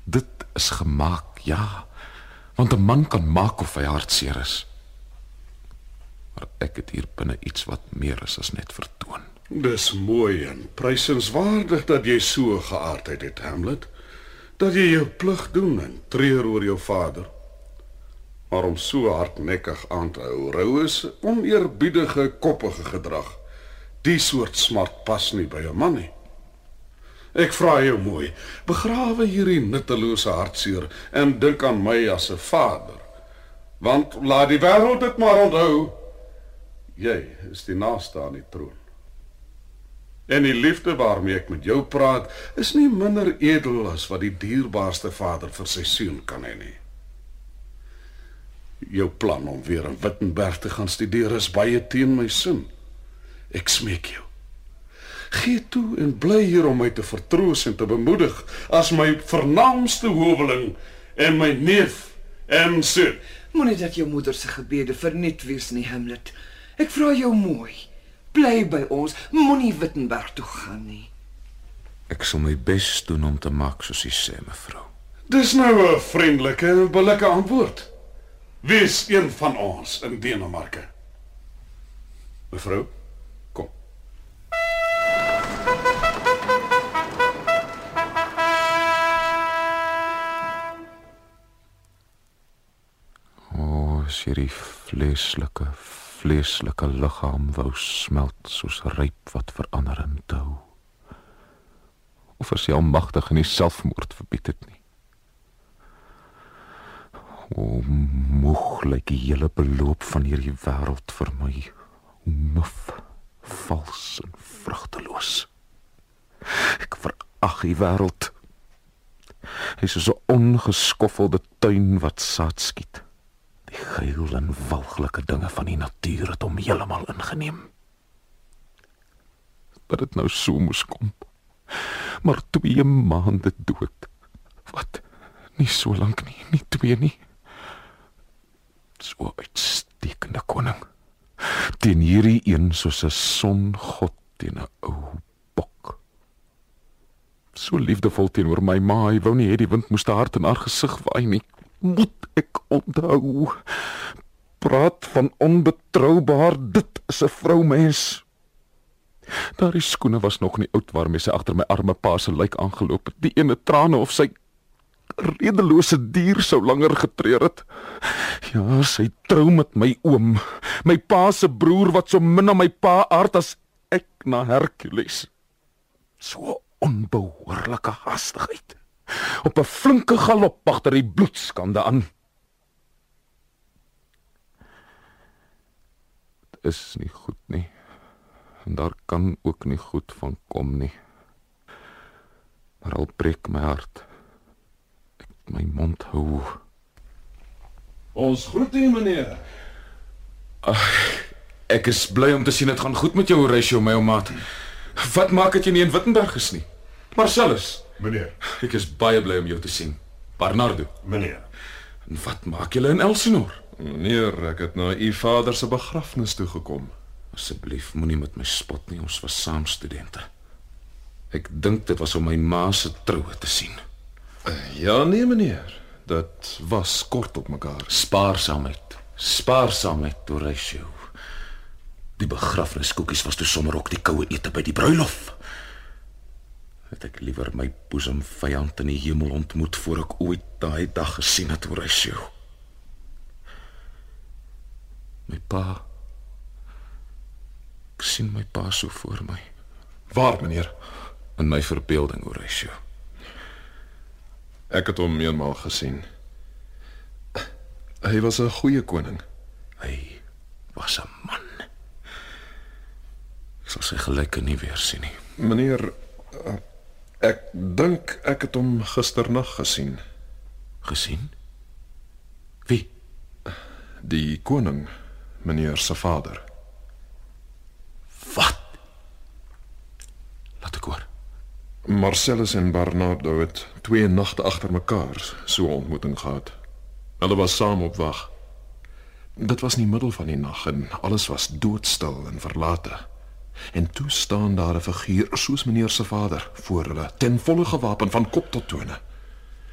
Dit is gemaak, ja, want 'n man kan maak of hy hartseer is. Maar ek het hier binne iets wat meer is as net vertoon. Dis mooi en prysenswaardig dat jy so geaardheid het, Hamlet. Dat jy jou plig doen en treur oor jou vader. Maar om so hardnekkig aan te hou, rou is oneerbiedige, koppige gedrag. Die soort smart pas nie by 'n man nie. Ek vra jou mooi, begrawe hierdie nuttelose hartseer en dink aan my as 'n vader. Want laat die wêreld dit maar onthou, jy is die naaste aan die troon. En die liefde waarmee ek met jou praat, is nie minder edel as wat die dierbaarste vader vir sy seun kan hê nie. Jou plan om weer in Wittenberg te gaan studeer is baie teen my sin. Ek smeek jou. Gee toe en bly hier om my te vertroos en te bemoedig as my vernaamste howeling en my neef en seun. Moenie dat jou moeder se gebede verniet wees nie, Hamlet. Ek vra jou mooi. Bly by ons, moenie Wittenberg toe gaan nie. Ek sal my bes doen om te maak soos jy sê, mevrou. Dis nou 'n vriendelike en billike antwoord. Wees een van ons in Denemarke. Mevrou, kom. As hierdie vleeslike liggaam wou smelt soos ryp wat verander in dou. Of as hy almagtig in die selfmoord verbied het nie. Moeg lyk die hele beloop van hierdie wêreld vir my. Muf, vals en vrugteloos. Ek verag die wêreld. Hy is soos 'n ongeskoffelde tuin wat saad skiet. Die geil en walglike dinge van die natuur het hom heeltemal ingeneem. Dat dit nou so moes kom. Maar 2 maande dood. Wat? Nie so lank nie, nie 2 nie. So uitstekende koning. Teen hierdie een soos 'n songod teen 'n ou bok. So liefdevol teenoor my ma, hy wou nie hê die wind moes te hard in haar gesig waai nie. Moet ek onthou. Praat van onbetroubaar, dit is 'n vroumens. Daardie skoene was nog nie oud waarmee sy agter my arme pa se lijk aangeloop het. Die ene trane of sy redelose dier sou langer getreur het. Ja, sy trou met my oom, my pa se broer wat so min aan my pa aard as ek na Hercules. So onbehoorlike hastigheid. Op 'n flinke galop agter die bloedskande aan. Dit is nie goed nie. En daar kan ook nie goed van kom nie. Maar al breek my hart. Ek my mond hou. Ons groet u, meneer. Ek is bly om te sien dit gaan goed met jou, Horatio, my ou maat. Wat maak dit jy nie in Wittenberg is nie? Marcellus. Meneer. Ek is baie bly om jou te sien. Bernardo. Meneer. En wat maak julle in Elsinore? Meneer, ek het na u vader se begrafnis toe gekom. Asseblief, moenie met my spot nie, ons was saam studente. Ek dink dit was om my ma se troue te sien. Ja, nee, meneer. Dit was kort op mekaar. Spaarsaamheid, Horatio. Die begrafniskoekies was toe sommer ook die koue ete by die bruilof. Het ek liewer my boesemvyand in die hemel ontmoet voor ek ooit daai dag gesien het, Horatio. My pa. Ek sien my pa so voor my. Waar, meneer? In my verbeelding, Horatio. Ek het hom eenmaal gesien. Hy was 'n goeie koning. Hy was 'n man. Ek sal sy gelyke nie weer sien nie. Meneer, ek dink ek het hom gisternag gesien. Gesien? Wie? Die koning, meneer se vader. Wat? Laat ek hoor. Marcellus en Bernardo het 2 nagte agter mekaar so 'n ontmoeting gehad. Hulle was saam op wag. Dit was nie middel van die nag en alles was doodstil en verlate. En toe staan daar 'n figuur soos meneer se vader voor hulle, ten volle gewapen van kop tot tone.